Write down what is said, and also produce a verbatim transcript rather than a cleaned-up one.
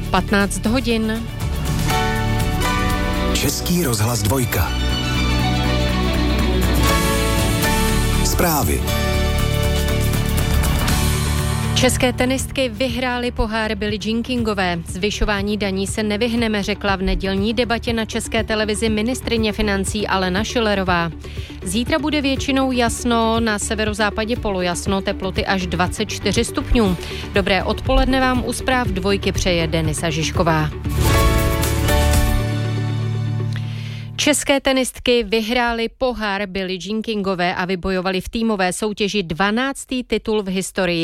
patnáct hodin. Český rozhlas dvojka. Zprávy. České tenistky vyhrály pohár Billie Jean Kingové. Zvyšování daní se nevyhneme, řekla v nedělní debatě na České televizi ministryně financí Alena Schillerová. Zítra bude většinou jasno, na severozápadě polojasno, teploty až dvacet čtyři stupňů. Dobré odpoledne vám u zpráv dvojky přeje Denisa Žižková. České tenistky vyhrály pohár Billie Jean Kingové a vybojovali v týmové soutěži dvanáctý titul v historii.